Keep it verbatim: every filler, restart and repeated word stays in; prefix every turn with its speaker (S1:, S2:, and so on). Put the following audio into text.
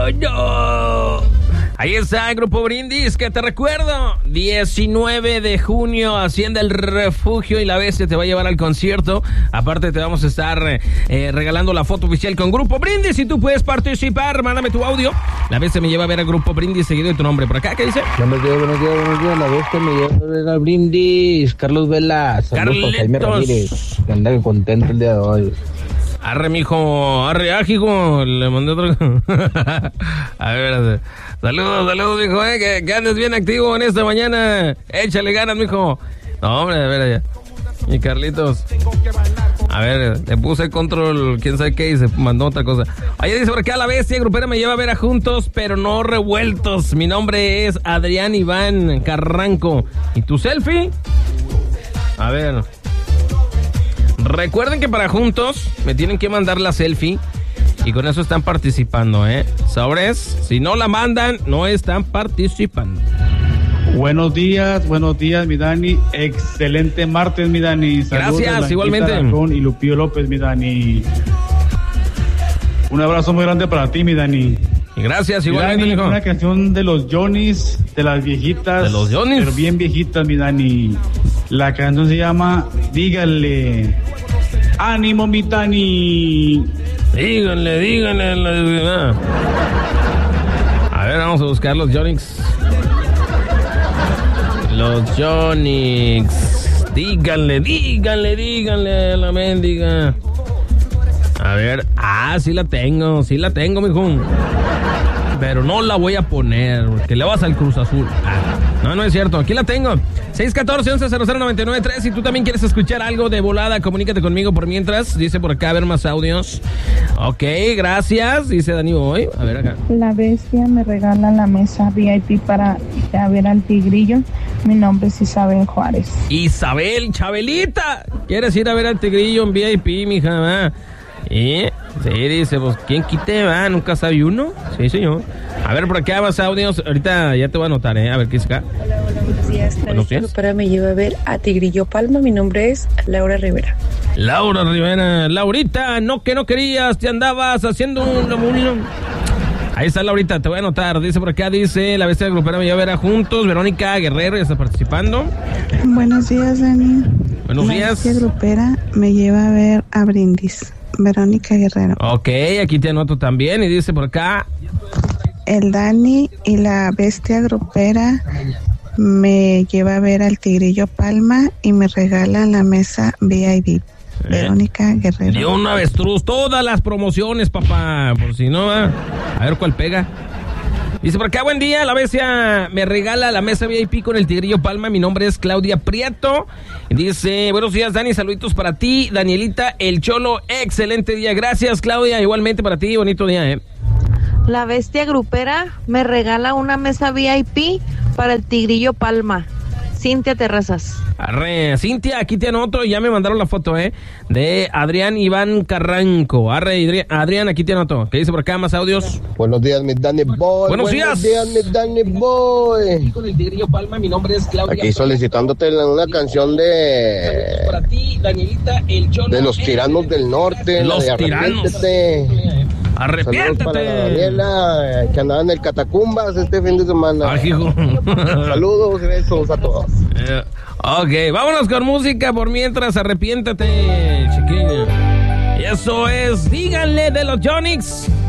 S1: no, no. Ahí está el Grupo Brindis, que te recuerdo, diecinueve de junio, Hacienda El Refugio y La Bestia te va a llevar al concierto. Aparte te vamos a estar eh, regalando la foto oficial con Grupo Brindis y tú puedes participar. Mándame tu audio. La Bestia me lleva a ver al Grupo Brindis seguido de tu nombre. ¿Por acá qué dice?
S2: Buenos días, buenos días, buenos días. La Bestia me lleva a ver al Brindis. Carlos Vela. Saludos para Jaime Ramírez, que anda contento el día de hoy.
S1: Arre, mijo, arre, ajijo. Le mandé otro. A ver, saludos, saludos, mijo, eh, que, que andes bien activo en esta mañana. Échale ganas, mijo. No, hombre, a ver allá. Y Carlitos. A ver, le puse control, quién sabe qué, y se mandó otra cosa. Oye, dice por acá, La Bestia Grupera me lleva a ver a Juntos, pero no revueltos. Mi nombre es Adrián Iván Carranco. ¿Y tu selfie? A ver. Recuerden que para Juntos me tienen que mandar la selfie y con eso están participando, ¿eh? Sobres, si no la mandan, no están participando.
S3: Buenos días, buenos días, mi Dani. Excelente martes, mi Dani. Saludos.
S1: Gracias, igualmente.
S3: Y Lupillo López, mi Dani. Un abrazo muy grande para ti, mi Dani.
S1: Gracias, igualmente,
S3: Dani, una canción de los Johnnies, de las viejitas.
S1: De los Johnnies.
S3: Pero bien viejitas, mi Dani. La canción se llama Díganle. ¡Ánimo, mi Dani!
S1: Díganle, díganle. A ver, vamos a buscar los Johnnies. Los Johnnies. Díganle, díganle, díganle a la mendiga. A ver, ah, sí la tengo, sí la tengo, mijo. Pero no la voy a poner, porque le vas al Cruz Azul. Ah, no, no es cierto, aquí la tengo. seis uno cuatro, once cero cero, nueve nueve tres. Si tú también quieres escuchar algo de volada, comunícate conmigo por mientras. Dice por acá, a ver más audios. Ok, gracias, dice Dani Boy. A ver acá.
S4: La Bestia me regala la mesa V I P para ir a ver al Tigrillo. Mi nombre es Isabel Juárez.
S1: Isabel, Chabelita. ¿Quieres ir a ver al Tigrillo en V I P, mija? ¿Va? ¿Eh? Sí, dice, pues, ¿quién quite? ¿Va? ¿Nunca sabe uno? Sí, señor. A ver, por acá más audios. Ahorita ya te voy a anotar, ¿eh? A ver, ¿qué es acá?
S5: Hola, hola, buenos días. La
S1: Buenos días.
S5: Para me lleva a ver a Tigrillo Palma. Mi nombre es Laura Rivera.
S1: Laura Rivera. Laurita, no que no querías, te andabas haciendo un... un... Ahí está Laurita, te voy a anotar. Dice por acá, dice, La Bestia Grupera me lleva a ver a Juntos. Verónica Guerrero ya está participando.
S4: Buenos días, Dani.
S1: Buenos
S4: La
S1: días.
S4: Bestia Grupera me lleva a ver a Brindis. Verónica Guerrero.
S1: Ok, aquí te anoto también. Y dice por acá,
S4: El Dani y la Bestia Grupera me lleva a ver al Tigrillo Palma y me regala la mesa V I P.
S1: Eh.
S4: Verónica Guerrero.
S1: dio un avestruz, todas las promociones, papá, por si no va. A ver cuál pega. Dice por acá, buen día, La Bestia me regala la mesa V I P con el Tigrillo Palma. Mi nombre es Claudia Prieto. Dice, buenos días, Dani, saluditos para ti, Danielita, el Cholo, excelente día. Gracias, Claudia, igualmente para ti, bonito día, eh.
S6: La Bestia Grupera me regala una mesa V I P para el Tigrillo Palma. Cintia Terrazas.
S1: Arre, Cintia, aquí te anoto y ya me mandaron la foto, ¿eh? De Adrián Iván Carranco. Arre, Adrián, aquí te anoto. ¿Qué dice por acá? Más audios.
S2: Buenos días, mi Danny Boy.
S1: Buenos días.
S2: Buenos días, mi Danny Boy.
S1: Con el Tigrillo Palma, mi nombre es Claudia.
S2: Aquí solicitándote una canción de...
S1: Para ti, Danielita, el Cholo.
S2: De los tiranos del norte.
S1: Los
S2: la de
S1: tiranos.
S2: Arrepiéntete.
S1: Arrepiéntete.
S2: Saludos para la Gabriela, que andaba en el Catacumbas este fin de semana.
S1: Ay, hijo.
S2: Saludos y besos a todos.
S1: Eh, ok, vámonos con música por mientras. Arrepiéntate, chiquilla. Y eso es Díganle de los Johnnies.